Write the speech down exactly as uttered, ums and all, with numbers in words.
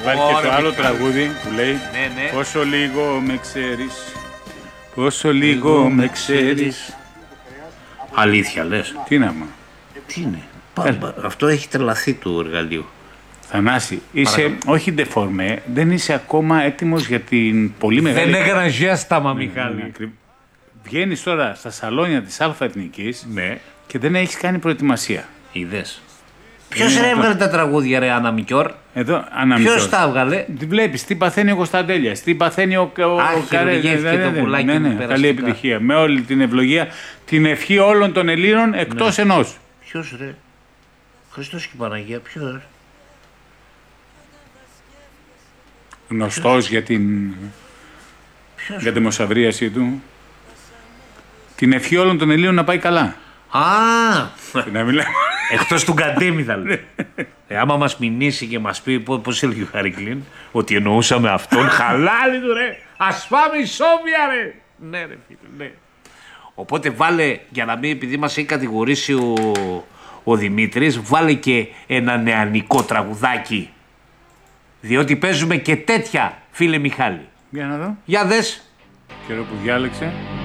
Υπάρχει και το άλλο τραγούδι που λέει ναι, ναι. Πόσο λίγο με ξέρεις, πόσο λίγο με ξέρεις. Αλήθεια λες? Τι να μα. Τι είναι? Πα, αυτό έχει τρελαθεί του εργαλείου. Θανάση, είσαι Παρακαλώ. όχι ντεφορμέ, δεν είσαι ακόμα έτοιμος για την πολύ μεγάλη... Δεν έκανα ζέσταμα, Μιχάλη. Ναι, ναι. Βγαίνεις τώρα στα σαλόνια της Αλφα Εθνικής Ναι. και δεν έχεις κάνει προετοιμασία. Είδες. Ποιος ρε έβγαλε τα τραγούδια ρε Άννα Μικιόρ? Εδώ, αναμετώ. Ποιος τα έβγαλε? Τι βλέπεις, τι παθαίνει ο Κωνσταντέλιας, τι παθαίνει ο, ο, Α, ο χειρουργήθηκε το πουλάκι ναι, μου ναι, περαστικά. καλή επιτυχία. Με όλη την ευλογία, την ευχή όλων των Ελλήνων εκτός Ναι. ενός. Ποιος ρε? Χριστός και Παναγία, ποιος? Γνωστός για την Ποιος? για τη μοσαβρίαση του. Την ευχή όλων των Ελλήνων να πάει καλά. Α, Να μιλάμε. εκτός του Γκαντέμιδα λέει. ε, άμα μας μηνύσει και μας πει πώς, πώς έλεγε ο Χαρικλίν, ότι εννοούσαμε αυτόν, χαλάλι του ρε, ας πάμε ισόβια ρε. Ναι ρε φίλε, ναι. Οπότε βάλε, για να μην, επειδή μας έχει κατηγορήσει ο, ο Δημήτρης, βάλε και ένα νεανικό τραγουδάκι. Διότι παίζουμε και τέτοια, φίλε Μιχάλη. Για να δω. Για δες. Καιρό που διάλεξε.